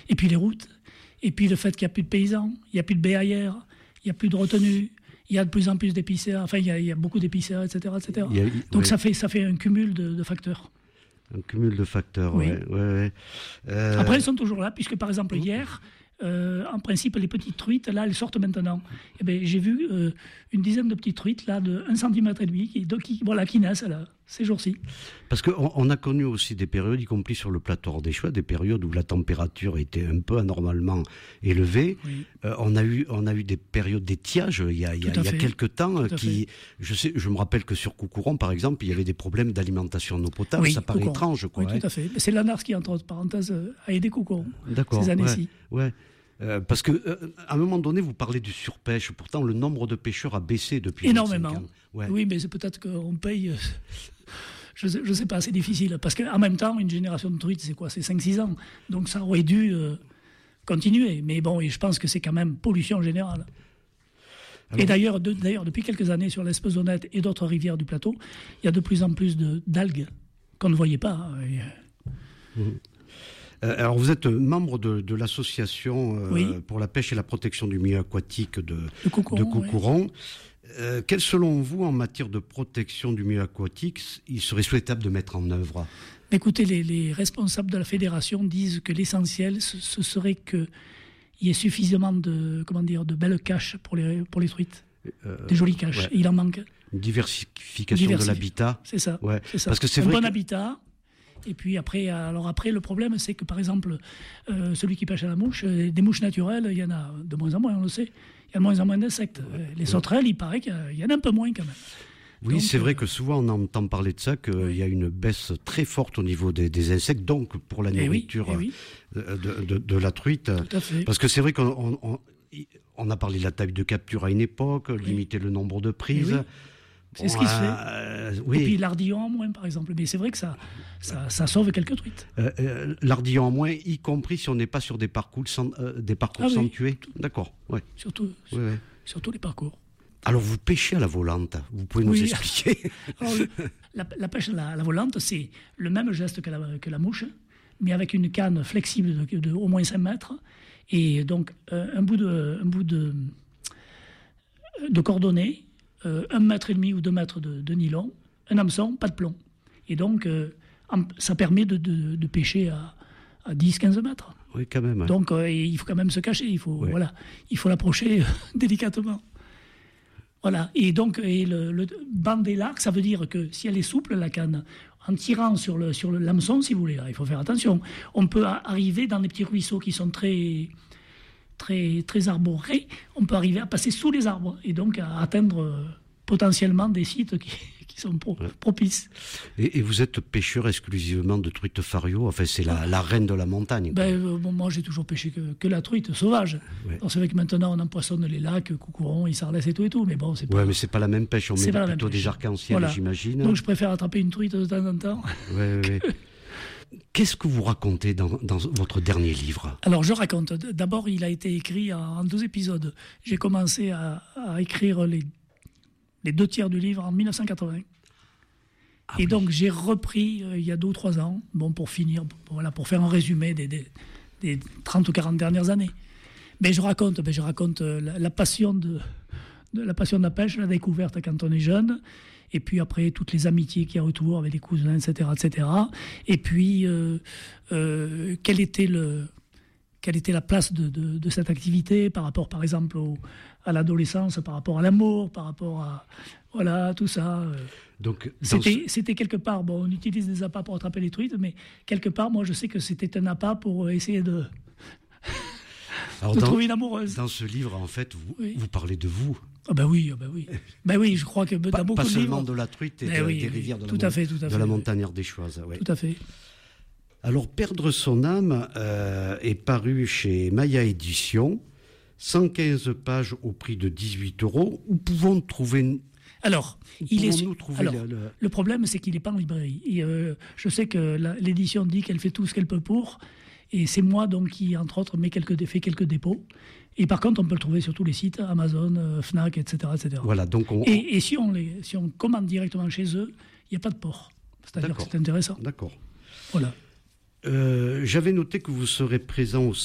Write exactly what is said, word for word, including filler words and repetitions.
Et puis les routes, et puis le fait qu'il n'y a plus de paysans, il n'y a plus de béaillères, il n'y a plus de retenues, il y a de plus en plus d'épicéas, enfin il y a, il y a beaucoup d'épicéas, et cetera, et cetera. Il y a, Donc ouais. ça, fait, ça fait un cumul de, de facteurs. Un cumul de facteurs, oui. Ouais, ouais, ouais. Euh... Après, elles sont toujours là, puisque par exemple, hier, euh, en principe, les petites truites, là, elles sortent maintenant. Eh ben, j'ai vu euh, une dizaine de petites truites, là, de un centimètre et demi, qui, qui, voilà, qui naissent, là, ces jours-ci. Parce qu'on on a connu aussi des périodes, y compris sur le plateau Ardéchois, des périodes où la température était un peu anormalement élevée. Oui. Euh, on a eu, on a eu des périodes d'étiage il y a, il y a, il y a quelques temps, qui, je sais, je me rappelle que sur Coucouron, par exemple, il y avait des problèmes d'alimentation en eau potable. Oui, ça paraît Coucouron. étrange, quoi. Oui, hein. tout à fait. C'est l'ANARS qui, entre autres parenthèses, a aidé Coucouron ces années-ci. Ouais, ouais. Euh, parce que euh, à un moment donné, vous parlez du surpêche. Pourtant, le nombre de pêcheurs a baissé depuis énormément. vingt-cinq ans. Ouais. Oui, mais c'est peut-être qu'on paye. Euh, je sais, je sais pas, c'est difficile. Parce qu'en même temps, une génération de truites, c'est quoi? C'est cinq six ans. Donc ça aurait dû euh, continuer. Mais bon, et je pense que c'est quand même pollution générale. Alors, et d'ailleurs, de, d'ailleurs, depuis quelques années, sur l'Espezonnette et d'autres rivières du plateau, il y a de plus en plus de, d'algues qu'on ne voyait pas. Hein. Mmh. Alors vous êtes membre de, de l'association euh, oui. pour la pêche et la protection du milieu aquatique de, de Coucouron. De Coucouron. Oui. Euh, quel, selon vous, en matière de protection du milieu aquatique, il serait souhaitable de mettre en œuvre? Écoutez, les, les responsables de la fédération disent que l'essentiel, ce, ce serait qu'il y ait suffisamment de, comment dire, de belles caches pour les, pour les truites, euh, des jolies caches. Ouais. Il en manque. Une diversification Diversif... de l'habitat. C'est ça. Ouais. C'est ça. Parce que c'est un vrai bon que... habitat. Et puis après, alors après, le problème, c'est que par exemple, euh, celui qui pêche à la mouche, euh, des mouches naturelles, il y en a de moins en moins, on le sait. Il y a de moins en moins d'insectes. Ouais. Les sauterelles, il paraît qu'il y en a un peu moins quand même. Oui, donc, c'est vrai euh, que souvent on entend parler de ça, qu'il oui. y a une baisse très forte au niveau des, des insectes, donc pour la nourriture oui, oui. de, de, de la truite. Tout à fait. Parce que c'est vrai qu'on on, on a parlé de la taille de capture à une époque, oui. limiter le nombre de prises. C'est bon, ce qui euh, se fait. Euh, oui. Et puis l'ardillon en moins, par exemple. Mais c'est vrai que ça, ça, ça sauve quelques truites. Euh, euh, l'ardillon en moins, y compris si on n'est pas sur des parcours, euh, des parcours ah, accentués. Oui. D'accord. Ouais. Surtout, oui, oui. surtout les parcours. Alors vous pêchez à la volante. Vous pouvez nous oui. expliquer? Alors, le, la, la pêche à la, à la volante, c'est le même geste que la, que la mouche, mais avec une canne flexible de, de au moins cinq mètres. Et donc euh, un bout de, un bout de, de cordonnet. Euh, un mètre et demi ou deux mètres de, de nylon, un hameçon, pas de plomb. Et donc, euh, ça permet de, de, de pêcher à, à dix à quinze mètres. Oui, quand même. Hein. Donc, euh, il faut quand même se cacher. Il faut, oui. voilà, il faut l'approcher délicatement. Voilà. Et donc, et le, le bander l'arc, ça veut dire que si elle est souple, la canne, en tirant sur le sur le l'hameçon, si vous voulez, là, il faut faire attention. On peut arriver dans des petits ruisseaux qui sont très très très arborés, on peut arriver à passer sous les arbres et donc à atteindre euh, potentiellement des sites qui, qui sont pro, ouais. propices. Et, et vous êtes pêcheur exclusivement de truite fario, enfin c'est la, la reine de la montagne. Ben, euh, bon, moi j'ai toujours pêché que, que la truite sauvage. Ouais. C'est vrai que maintenant on empoisonne les lacs, Coucouron, Isarlès et tout et tout, mais bon c'est pas... Ouais, mais c'est pas la même pêche, on met plutôt des arcs-en-ciel, voilà. j'imagine. Donc je préfère attraper une truite de temps en temps. Ouais, que... ouais. Qu'est-ce que vous racontez dans, dans votre dernier livre? Alors, je raconte. D'abord, il a été écrit en, en deux épisodes. J'ai commencé à, à écrire les, les deux tiers du livre en mille neuf cent quatre-vingts. Ah et oui. donc, j'ai repris euh, il y a deux ou trois ans, bon, pour finir, pour, voilà, pour faire un résumé des, des, des trente ou quarante dernières années. Mais je raconte, mais je raconte la, la, passion de, de, la passion de la pêche, la découverte quand on est jeune. Et puis après, toutes les amitiés qu'il y a autour avec les cousins, et cetera, et cetera. Et puis, euh, euh, quelle était le, quelle était la place de, de, de cette activité par rapport, par exemple, au, à l'adolescence, par rapport à l'amour, par rapport à, voilà, tout ça. Donc, c'était, ce... c'était quelque part, bon, on utilise des appâts pour attraper les truites, mais quelque part, moi, je sais que c'était un appât pour essayer de, Alors de dans, trouver une amoureuse. Dans ce livre, en fait, vous, oui. vous parlez de vous. Ah ben oui, ah ben oui. Ben oui, je crois que dans pas, beaucoup pas de livres... Pas seulement de la truite et de, oui, des rivières de tout la, à fait, tout à de fait, la oui. montagne ardéchoise. Ouais. Tout à fait. Alors, Perdre son âme euh, est paru chez Maya Éditions, cent quinze pages au prix de dix-huit euros. Où pouvons-nous trouver... Alors, il est... trouver Alors le, le... le problème, c'est qu'il n'est pas en librairie. Et, euh, je sais que la, l'édition dit qu'elle fait tout ce qu'elle peut pour... Et c'est moi donc qui, entre autres, met quelques, fait quelques dépôts. Et par contre, on peut le trouver sur tous les sites, Amazon, euh, Fnac, et cetera, et cetera. Voilà, donc on... Et, et si, on les, si on commande directement chez eux, il n'y a pas de port. C'est-à-dire D'accord. que c'est intéressant. D'accord. Voilà. Euh, j'avais noté que vous serez présent au